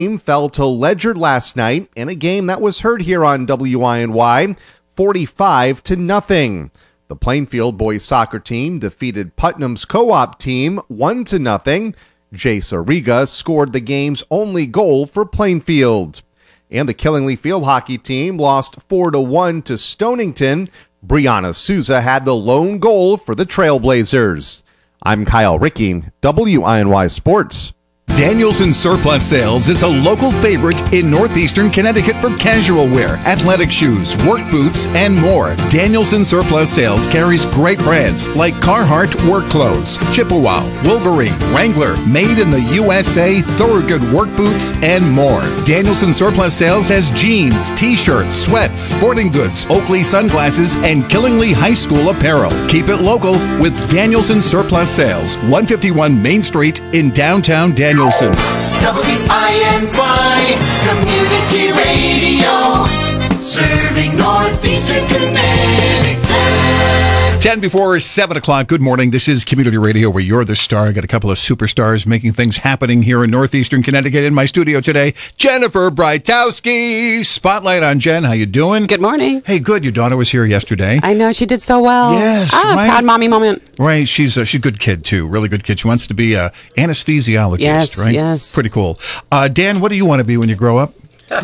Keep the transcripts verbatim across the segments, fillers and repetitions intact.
fell to Ledyard last night in a game that was heard here on W I N Y, forty-five to nothing. The Plainfield boys soccer team defeated Putnam's co-op team one to nothing. Jace Arriga scored the game's only goal for Plainfield. And the Killingly field hockey team lost four to one to Stonington. Brianna Souza had the lone goal for the Trailblazers. I'm Kyle Ricky, W I N Y Sports. Danielson Surplus Sales is a local favorite in northeastern Connecticut for casual wear, athletic shoes, work boots, and more. Danielson Surplus Sales carries great brands like Carhartt work clothes, Chippewa, Wolverine, Wrangler, made in the U S A, Thorogood work boots, and more. Danielson Surplus Sales has jeans, t-shirts, sweats, sporting goods, Oakley sunglasses, and Killingly High School apparel. Keep it local with Danielson Surplus Sales, one fifty-one Main Street in downtown Danielson. W I N Y Community Radio, serving northeastern Connecticut. ten before seven o'clock. Good morning. This is Community Radio, where you're the star. I got a couple of superstars making things happening here in northeastern Connecticut. In my studio today, Jennifer Brightowski. Spotlight on Jen. How you doing? Good morning. Hey, good. Your daughter was here yesterday. I know. She did so well. Yes, ah, right. Proud mommy moment. Right. She's a, she's a good kid, too. Really good kid. She wants to be a anesthesiologist, yes, right? Yes, Pretty cool. Uh, Dan, what do you want to be when you grow up?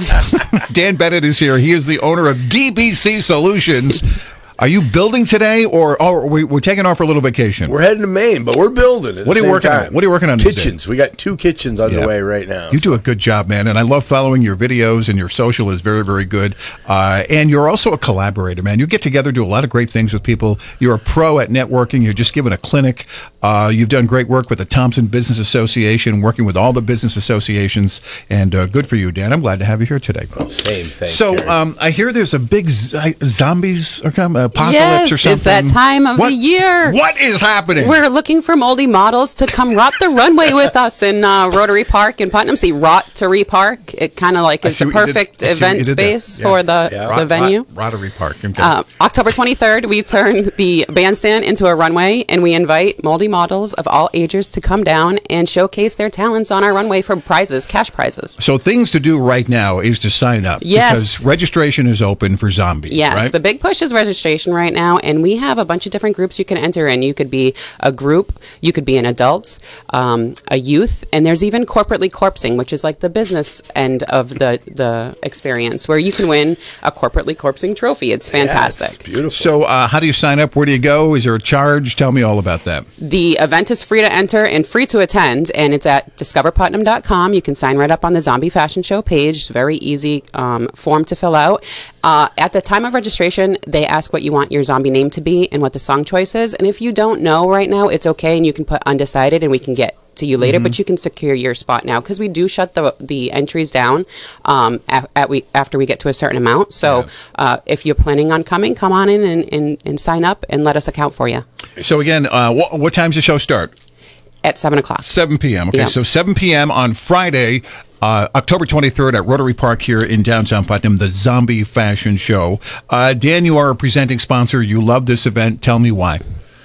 Dan Bennett is here. He is the owner of D B C Solutions. Are you building today, or, or are we, we're taking off for a little vacation? We're heading to Maine, but we're building. At what the are you same working time. on? What are you working on? Kitchens. We got two kitchens underway yeah. right now. You do a good job, man, and I love following your videos, and your social is very, very good. Uh, and you're also a collaborator, man. You get together, do a lot of great things with people. You're a pro at networking. You're just giving a clinic. Uh, you've done great work with the Thompson Business Association, working with all the business associations, and uh, good for you, Dan. I'm glad to have you here today. Oh, same thing. So um, I hear there's a big z- zombies or come, apocalypse yes, or something. It's that time of what, the year. What is happening? We're looking for moldy models to come rot the runway with us in uh, Rotary Park in Putnam. See, Rotary Park. It kind of like is the perfect event space yeah. for the, yeah. the Rot, venue. Rot, Rotary Park. Okay. Uh, October twenty-third, we turn the bandstand into a runway, and we invite moldy models of all ages to come down and showcase their talents on our runway for prizes, cash prizes. So things to do right now is to sign up. Yes. Because registration is open for zombies. Yes. Right? The big push is registration right now, and we have a bunch of different groups you can enter in. You could be a group, you could be an adult, um, a youth, and there's even corporately corpsing, which is like the business end of the, the experience, where you can win a corporately corpsing trophy. It's fantastic. Yeah, it's beautiful. So uh, how do you sign up? Where do you go? Is there a charge? Tell me all about that. The event is free to enter and free to attend, and it's at discover putnam dot com. You can sign right up on the Zombie Fashion Show page. Very easy um, form to fill out. Uh, at the time of registration, they ask what you want your zombie name to be and what the song choice is. And if you don't know right now, it's okay, and you can put undecided, and we can get to you later. Mm-hmm. But you can secure your spot now, because we do shut the the entries down um, at, at we after we get to a certain amount. So yeah. uh, if you're planning on coming, come on in and, and, and sign up, and let us account for you. So again, uh, what, what time's the show start? At seven o'clock. seven p.m. Okay, yeah. So seven p.m. on Friday, uh, October twenty-third at Rotary Park here in downtown Putnam, the Zombie Fashion Show. Uh, Dan, you are a presenting sponsor. You love this event. Tell me why.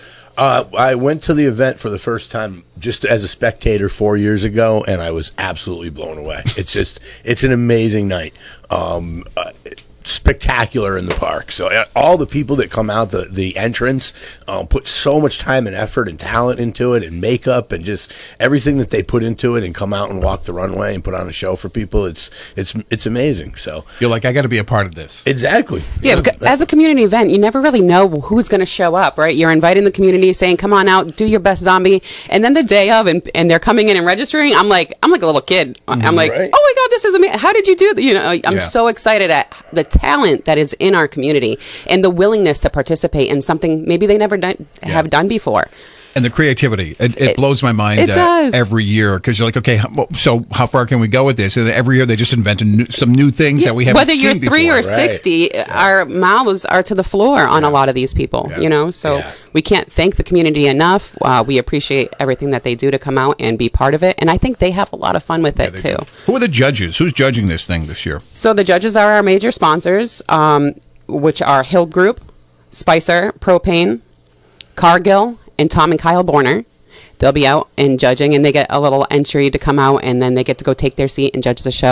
Uh, I went to the event for the first time just as a spectator four years ago, and I was absolutely blown away. It's just, it's an amazing night. Um, uh, spectacular in the park. So uh, all the people that come out, the the entrance, um, put so much time and effort and talent into it, and makeup, and just everything that they put into it, and come out and walk the runway and put on a show for people. It's it's it's amazing. So you're like, I got to be a part of this. Exactly. Yeah, yeah, as a community event, you never really know who's going to show up, right? You're inviting the community, saying, "Come on out, do your best zombie," and then the day of, and, and they're coming in and registering. I'm like, I'm like a little kid. I'm like, right. Oh my God, this is amazing! How did you do that? You know, I'm yeah. so excited at the talent that is in our community and the willingness to participate in something maybe they never done, yeah. have done before. And the creativity, it, it, it blows my mind it uh, does. every year, because you're like, okay, so how far can we go with this? And every year they just invent a new, some new things yeah. that we haven't Whether seen you're three before. or sixty, right. our mouths are to the floor on yeah. a lot of these people, yeah. you know? So yeah. we can't thank the community enough. Uh, we appreciate everything that they do to come out and be part of it. And I think they have a lot of fun with yeah, it, too. Do. Who are the judges? Who's judging this thing this year? So the judges are our major sponsors, um, which are Hill Group, Spicer, Propane, Cargill, and Tom and Kyle Borner. they'll be out and judging, and they get a little entry to come out, and then they get to go take their seat and judge the show.